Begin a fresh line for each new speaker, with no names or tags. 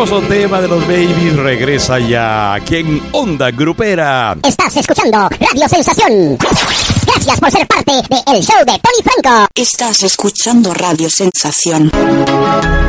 fabuloso tema de los Babies regresa ya aquí en Onda Grupera.
Estás escuchando Radio Sensación. Gracias por ser parte del show de Tony Franco.
Estás escuchando Radio Sensación.